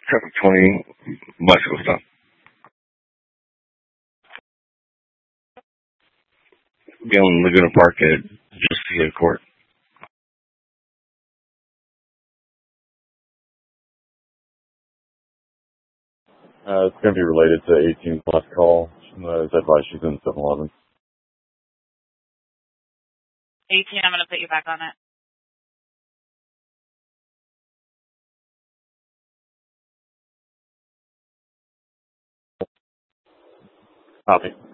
Traffic 20, bicycle stop. Be on Laguna Park at Josiah Court. It's going to be related to 18 plus call. Is advised she's in 7-Eleven. 18, I'm going to put you back on it. Copy.